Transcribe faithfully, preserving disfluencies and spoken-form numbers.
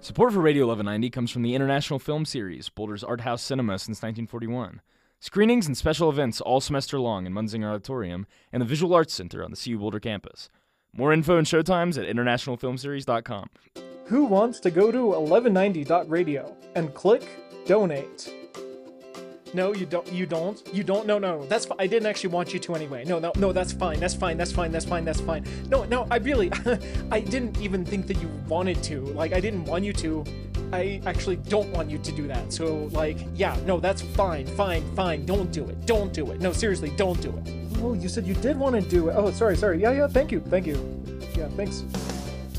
Support for Radio eleven ninety comes from the International Film Series, Boulder's art house cinema since nineteen forty-one. Screenings and special events all semester long in Munzinger Auditorium and the Visual Arts Center on the C U Boulder campus. More info and showtimes at international film series dot com. Who wants to go to eleven ninety dot radio and click donate? No, you don't. You don't. You don't. No, no. That's. I didn't actually want you to anyway. No, no, no. That's fine. That's fine. That's fine. That's fine. That's fine. No, no. I really. I didn't even think that you wanted to. Like, I didn't want you to. I actually don't want you to do that. So, like, yeah. No, that's fine. Fine. Fine. Don't do it. Don't do it. No, seriously, don't do it. Oh, you said you did want to do it. Oh, sorry. Sorry. Yeah, yeah. Thank you. Thank you. Yeah. Thanks.